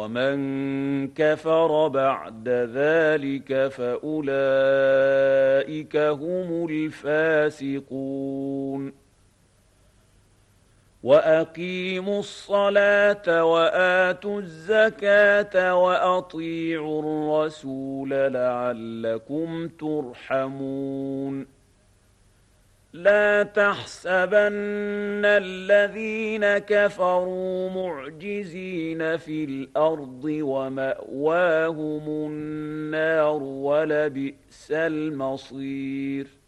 ومن كفر بعد ذلك فأولئك هم الفاسقون وأقيموا الصلاة وآتوا الزكاة وأطيعوا الرسول لعلكم ترحمون لا تحسبن الذين كفروا معجزين في الأرض ومأواهم النار ولبئس المصير